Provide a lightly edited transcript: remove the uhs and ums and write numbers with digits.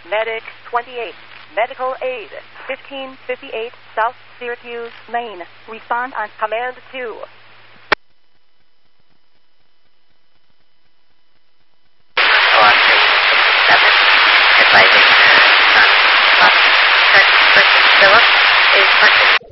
Medic 28. Medical aid 1558 South Syracuse Lane. Respond on Command 2. Advising Philip is